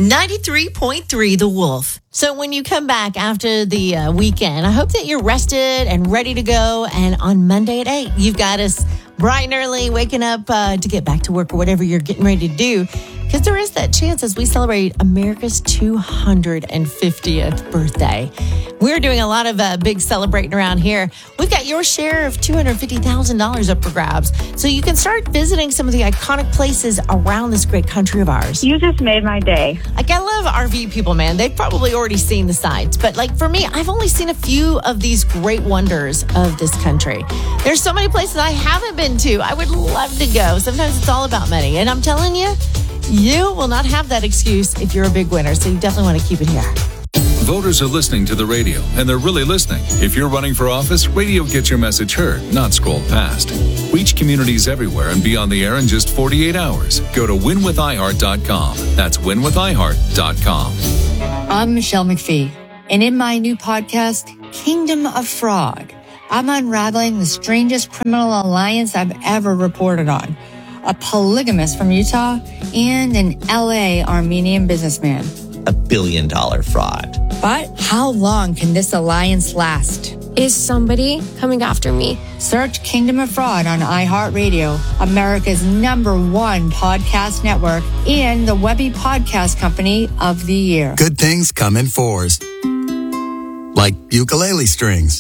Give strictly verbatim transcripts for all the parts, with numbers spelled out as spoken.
ninety-three point three The Wolf. So when you come back after the uh, weekend, I hope that you're rested and ready to go. And on Monday at eight, you've got us bright and early, waking up uh, to get back to work or whatever you're getting ready to do. Because there is that chance as we celebrate America's two hundred fiftieth birthday. We're doing a lot of uh, big celebrating around here. We've got your share of two hundred fifty thousand dollars up for grabs. So you can start visiting some of the iconic places around this great country of ours. You just made my day. Like, I love R V people, man. They've probably already seen the sights. But like for me, I've only seen a few of these great wonders of this country. There's so many places I haven't been to. I would love to go. Sometimes it's all about money. And I'm telling you, you will not have that excuse if you're a big winner. So you definitely want to keep it here. Voters are listening to the radio, and they're really listening. If you're running for office, radio gets your message heard, not scrolled past. Reach communities everywhere and be on the air in just forty-eight hours. Go to win with i heart dot com. That's win with i heart dot com. I'm Michelle McPhee, and in my new podcast, Kingdom of Fraud, I'm unraveling the strangest criminal alliance I've ever reported on. A polygamist from Utah and an L A Armenian businessman. A billion dollar fraud. But how long can this alliance last? Is somebody coming after me? Search Kingdom of Fraud on iHeartRadio, America's number one podcast network, and the Webby Podcast Company of the Year. Good things come in fours. Like ukulele strings.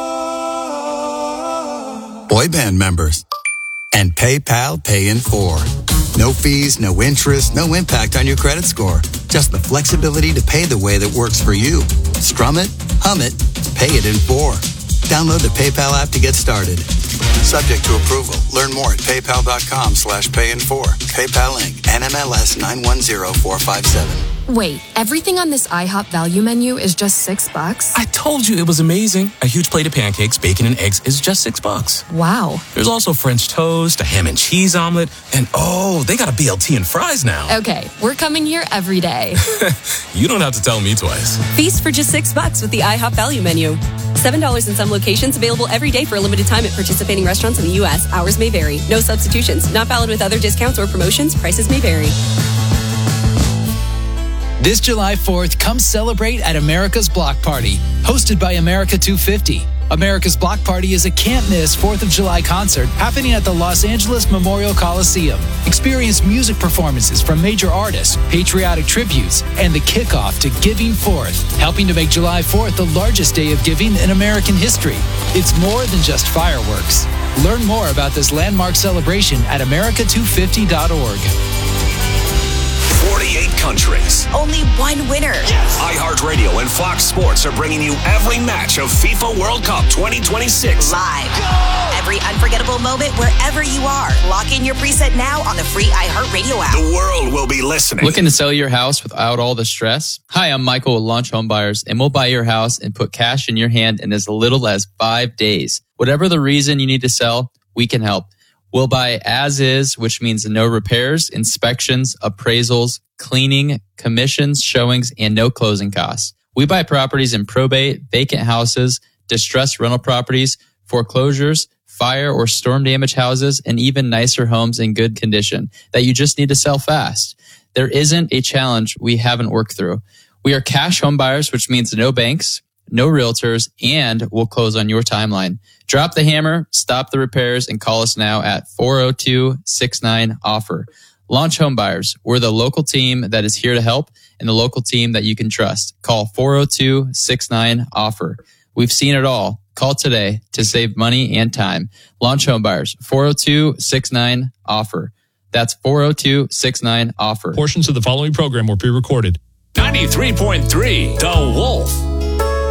Boy band members. And PayPal Pay in four. No fees, no interest, no impact on your credit score. Just the flexibility to pay the way that works for you. Strum it, hum it, pay it in four. Download the PayPal app to get started. Subject to approval. Learn more at paypal.com slash pay in four. PayPal Incorporated. N M L S nine one zero four five seven. Wait, everything on this IHOP value menu is just six bucks? I told you it was amazing. A huge plate of pancakes, bacon, and eggs is just six bucks. Wow. There's also French toast, a ham and cheese omelet, and oh, they got a B L T and fries now. Okay, we're coming here every day. You don't have to tell me twice. Feast for just six bucks with the IHOP value menu. seven dollars in some locations, available every day for a limited time at participating restaurants in the U S. Hours may vary. No substitutions. Not valid with other discounts or promotions. Prices may vary. This July fourth, come celebrate at America's Block Party, hosted by America two fifty. America's Block Party is a can't-miss fourth of July concert happening at the Los Angeles Memorial Coliseum. Experience music performances from major artists, patriotic tributes, and the kickoff to Giving Forth, helping to make July fourth the largest day of giving in American history. It's more than just fireworks. Learn more about this landmark celebration at america two fifty dot org. forty-eight countries. Only one winner. Yes. iHeartRadio and Fox Sports are bringing you every match of FIFA World Cup twenty twenty-six. Live. Go! Every unforgettable moment wherever you are. Lock in your preset now on the free iHeartRadio app. The world will be listening. Looking to sell your house without all the stress? Hi, I'm Michael with Launch Home Buyers, and we'll buy your house and put cash in your hand in as little as five days. Whatever the reason you need to sell, we can help. We'll buy as is, which means no repairs, inspections, appraisals, cleaning, commissions, showings, and no closing costs. We buy properties in probate, vacant houses, distressed rental properties, foreclosures, fire or storm damage houses, and even nicer homes in good condition that you just need to sell fast. There isn't a challenge we haven't worked through. We are cash home buyers, which means no banks, no realtors, and we'll close on your timeline. Drop the hammer, stop the repairs, and call us now at four oh two, six nine, offer. Launch Home Buyers. We're the local team that is here to help and the local team that you can trust. Call four oh two, six nine, offer. We've seen it all. Call today to save money and time. Launch Home Buyers, four oh two, six nine, offer. That's four oh two, six nine, offer. Portions of the following program were pre-recorded. ninety-three point three The Wolf.